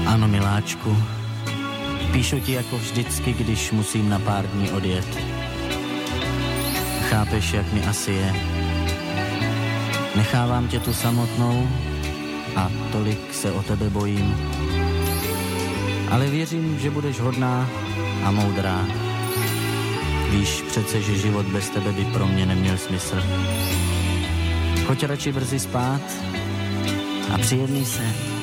Ano, miláčku, píšu ti jako vždycky, když musím na pár dní odjet. Chápeš, jak mi asi je. Nechávám tě tu samotnou a tolik se o tebe bojím. Ale věřím, že budeš hodná a moudrá. Víš přece, že život bez tebe by pro mě neměl smysl. Choď radši brzy spát a příjemný sen.